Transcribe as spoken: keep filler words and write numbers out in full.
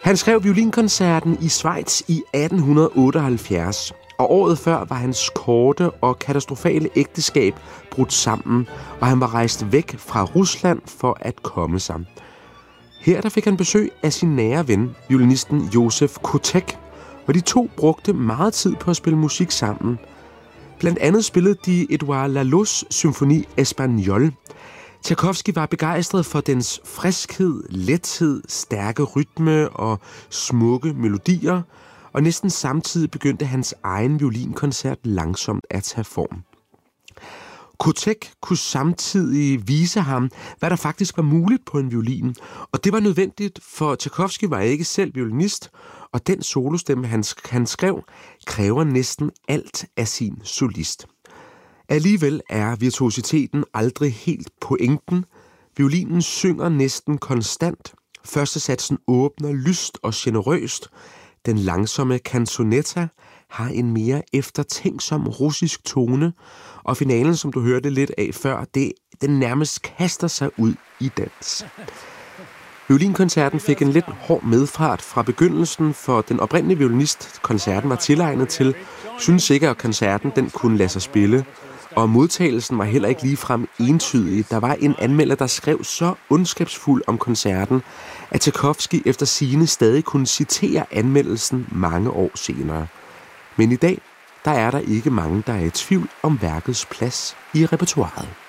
Han skrev violinkoncerten i Schweiz i atten otteoghalvfjerds, og året før var hans korte og katastrofale ægteskab brudt sammen, og han var rejst væk fra Rusland for at komme sig. Her der fik han besøg af sin nære ven, violinisten Josef Kotek, og de to brugte meget tid på at spille musik sammen. Blandt andet spillede de Edouard Laloux' symfoni Espagnol. Tchaikovsky var begejstret for dens friskhed, lethed, stærke rytme og smukke melodier, og næsten samtidig begyndte hans egen violinkoncert langsomt at tage form. Kotek kunne samtidig vise ham, hvad der faktisk var muligt på en violin, og det var nødvendigt, for Tchaikovsky var ikke selv violinist, og den solostemme, han, han skrev, kræver næsten alt af sin solist. Alligevel er virtuositeten aldrig helt pointen. Violinen synger næsten konstant. Første satsen åbner lyst og generøst. Den langsomme canzonetta har en mere eftertænksom russisk tone, og finalen, som du hørte lidt af før, det, den nærmest kaster sig ud i dans. Violinkoncerten fik en lidt hård medfart fra begyndelsen, for den oprindelige violinist, koncerten var tilegnet til, synes ikke, at koncerten den kunne lade sig spille, og modtagelsen var heller ikke ligefrem entydig. Der var en anmelder, der skrev så ondskabsfuld om koncerten, at Tchaikovsky efter sigende stadig kunne citere anmeldelsen mange år senere. Men i dag, der er der ikke mange, der er i tvivl om værkets plads i repertoiret.